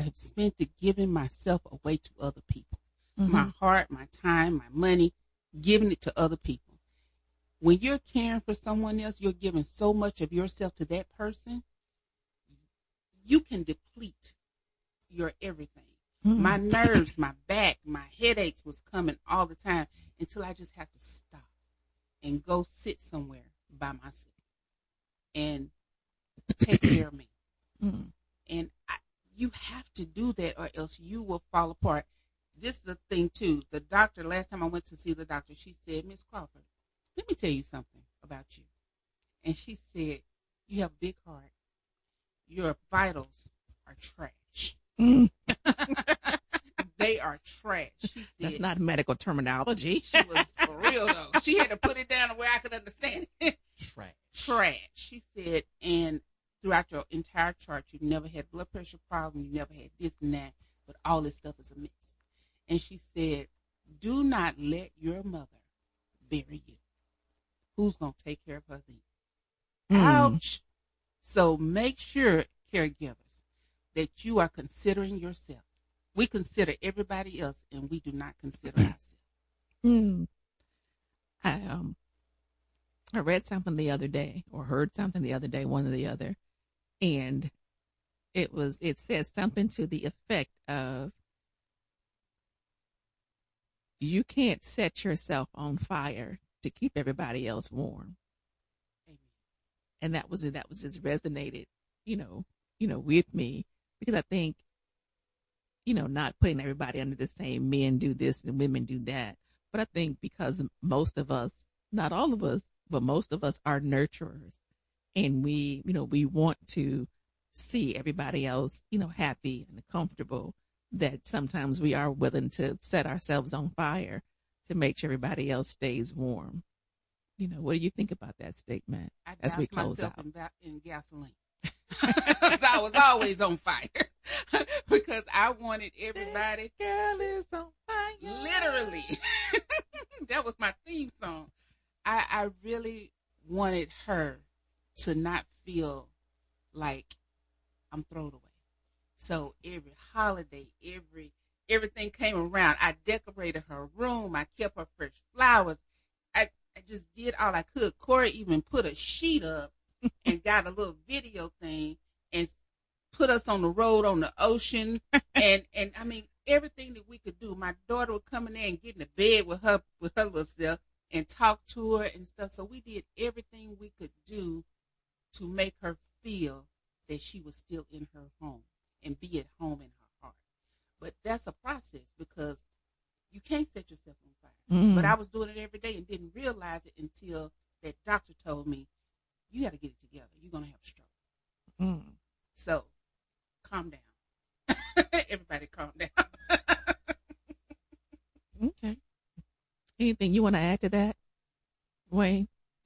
I have spent it giving myself away to other people. Mm-hmm. My heart, my time, my money, giving it to other people. When you're caring for someone else, you're giving so much of yourself to that person, you can deplete your everything. Mm-hmm. My nerves, my back, my headaches was coming all the time until I just have to stop and go sit somewhere by myself and take care of me. Mm-hmm. And you have to do that or else you will fall apart. This is the thing, too. The doctor, last time I went to see the doctor, she said, Miss Crawford, let me tell you something about you. And she said, you have a big heart. Your vitals are trash. Mm. They are trash. She said, that's not medical terminology. She was for real, though. She had to put it down where I could understand it. Trash. She said, and throughout your entire chart, you never had blood pressure problem, you never had this and that, but all this stuff is a mess. And she said, do not let your mother bury you. Who's going to take care of her then? Ouch. So make sure, caregivers, that you are considering yourself. We consider everybody else, and we do not consider ourselves. I read something the other day, or heard something the other day, one or the other, and it says something to the effect of, you can't set yourself on fire to keep everybody else warm. Amen. And that was just resonated, with me, because I think, not putting everybody under the same, men do this and women do that. But I think because most of us, not all of us, but most of us are nurturers, and we want to see everybody else, happy and comfortable, that sometimes we are willing to set ourselves on fire to make sure everybody else stays warm. What do you think about that statement as we close out? In gasoline. Because I was always on fire. Because I wanted everybody. This girl is on fire. Literally. That was my theme song. I really wanted her to not feel like I'm thrown away. So every holiday, everything came around. I decorated her room. I kept her fresh flowers. I just did all I could. Corey even put a sheet up and got a little video thing and put us on the road on the ocean. and I mean, everything that we could do. My daughter would come in there and get in the bed with her little self and talk to her and stuff. So we did everything we could do to make her feel that she was still in her home and be at home in her heart. But that's a process because you can't set yourself on fire. Mm. But I was doing it every day and didn't realize it until that doctor told me, you got to get it together. You're going to have a stroke. Mm. So calm down. Everybody calm down. Okay. Anything you want to add to that, Wayne?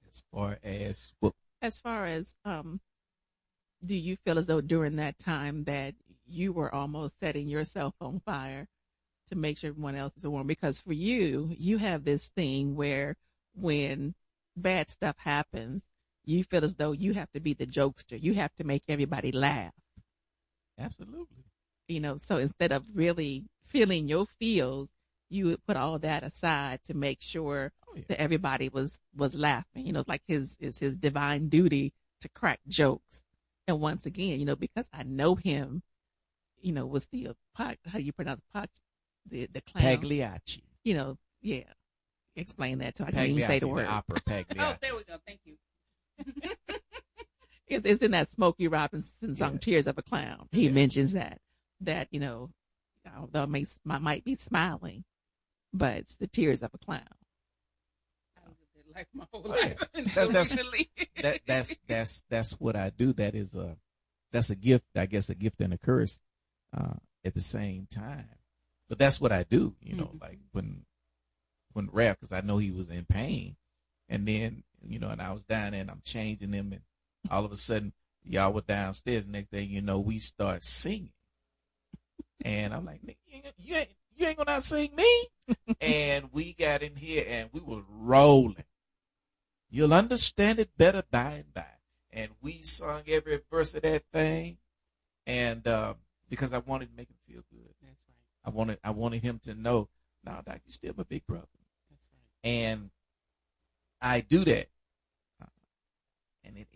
As far as do you feel as though during that time that you were almost setting yourself on fire to make sure everyone else is warm? Because for you have this thing where when bad stuff happens, you feel as though you have to be the jokester. You have to make everybody laugh. Absolutely. So instead of really feeling your feels, you would put all that aside to make sure that everybody was laughing. It's like his divine duty to crack jokes. And once again, because I know him, was the how do you pronounce the clown? Pagliacci. Yeah. Explain that to I can't even say the word. Opera Pagliacci. Oh, there we go. Thank you. It's in that Smokey Robinson song, Tears of a Clown. He mentions that although I might be smiling, but it's the tears of a clown. I lived it like my whole life until recently. That's what I do. That's a gift, I guess, a gift and a curse at the same time. But that's what I do, like when Ralph, because I know he was in pain, and then and I was down there and I'm changing him, and all of a sudden y'all were downstairs. Next thing you know, we start singing, and I'm like, you ain't gonna sing me. And we got in here and we were rolling. You'll understand it better by and by. And we sung every verse of that thing. And because I wanted to make him feel good. That's right. I wanted him to know, no, Doc, you're still my big brother. That's right. And I do that. And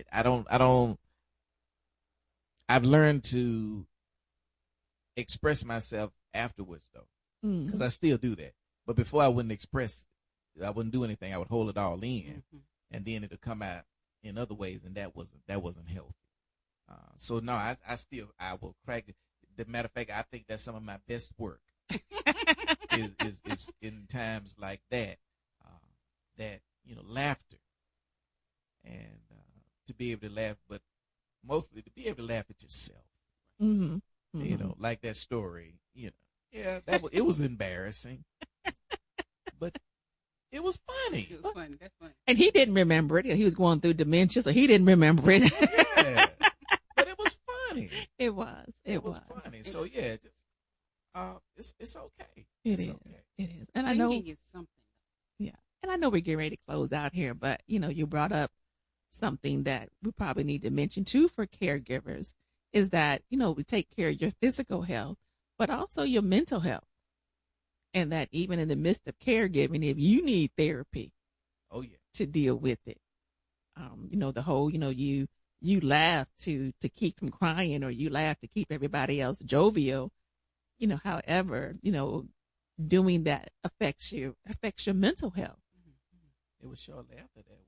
I've learned to express myself afterwards though, because I still do that. But before I wouldn't express, I wouldn't do anything. I would hold it all in, and then it'll come out in other ways, and that wasn't healthy. So no, I will crack it. The matter of fact, I think that's some of my best work is in times like that, laughter, and to be able to laugh, but mostly to be able to laugh at yourself. Like that story. It was embarrassing, but it was funny. It was funny. That's funny. And he didn't remember it. He was going through dementia, so he didn't remember it. Yeah, but it was funny. It was. It was funny. So yeah, just it's okay. It is. And Singing I know is something. Yeah, and I know we're getting ready to close out here, but you brought up something that we probably need to mention too for caregivers is that we take care of your physical health, but also your mental health. And that even in the midst of caregiving, if you need therapy, to deal with it, the whole, you laugh to keep from crying, or you laugh to keep everybody else jovial, however, doing that affects your mental health. It was shortly after that,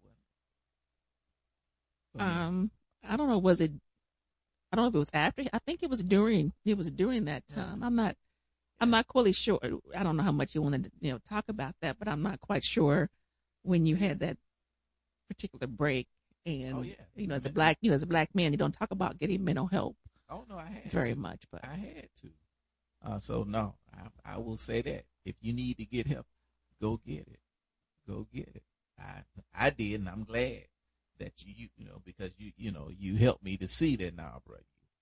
wasn't it? I don't know. I don't know if it was after. I think it was during that time. Yeah. I'm not quite sure. I don't know how much you wanted to, talk about that, but I'm not quite sure when you had that particular break. And as a black man, you don't talk about getting mental help. Oh no, I had very to. much, but I had to. So no, I will say that if you need to get help, go get it. Go get it. I did, and I'm glad that you because you helped me to see that now, bro.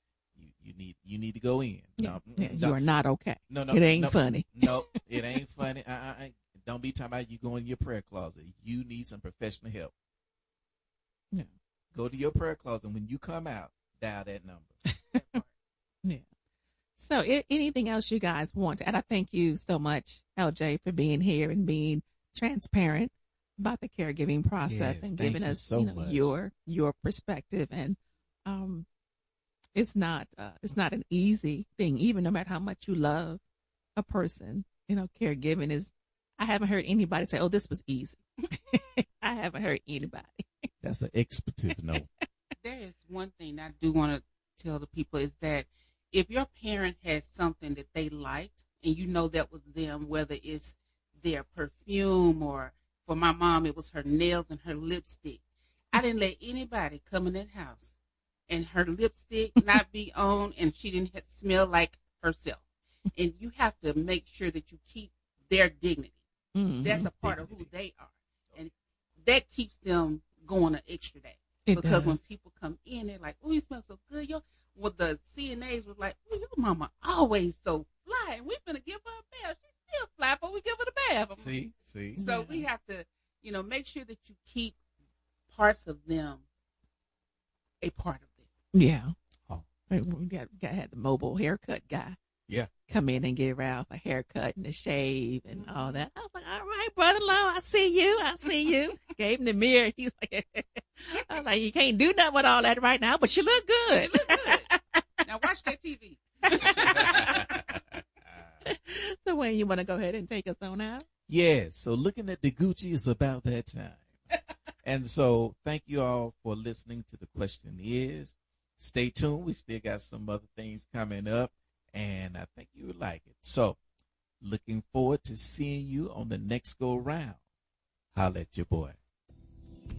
You need to go in. Yeah, you are not okay. No, it ain't funny. No, it ain't funny. Don't be talking about you going in your prayer closet. You need some professional help. Yeah. Go to your prayer closet, and when you come out, dial that number. Yeah. So anything else you guys want to add? I thank you so much, LJ, for being here and being transparent about the caregiving process and giving us so much. your perspective. And it's not an easy thing, even no matter how much you love a person. Caregiving is. I haven't heard anybody say, "Oh, this was easy." I haven't heard anybody. That's an expletive no. There is one thing I do want to tell the people is that if your parent has something that they liked and that was them, whether it's their perfume or for my mom, it was her nails and her lipstick. I didn't let anybody come in that house and her lipstick not be on and she didn't smell like herself. And you have to make sure that you keep their dignity. Mm-hmm. That's a part of who they are. And that keeps them going an extra day. It because does. when people come in, they're like, "Oh, you smell so good." The CNAs was like, "Oh, your mama always so fly, and we finna give her a bath. She's still fly, but we give her the bath." See. So we have to, make sure that you keep parts of them a part of them. Yeah. Oh. We got to have the mobile haircut guy. Yeah. Come in and get Ralph a haircut and a shave and all that. I was like, "All right, brother-in-law, I see you. Gave him the mirror. He's like, I was like, "You can't do nothing with all that right now, but you look good." You look good. Now watch that TV. So Wayne, you want to go ahead and take us on out? Yes. So looking at the Gucci is about that time. And so thank you all for listening to The Question Is. Stay tuned. We still got some other things coming up, and I think you would like it. So looking forward to seeing you on the next go round. Holla at your boy.